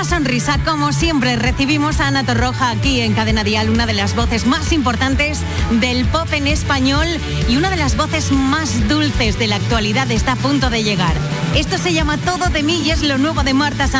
sonrisa, como siempre, recibimos a Ana Torroja aquí en Cadena Dial, una de las voces más importantes del pop en español y una de las voces más dulces de la actualidad. Está a punto de llegar. Esto se llama Todo de mí y es lo nuevo de Marta Sánchez.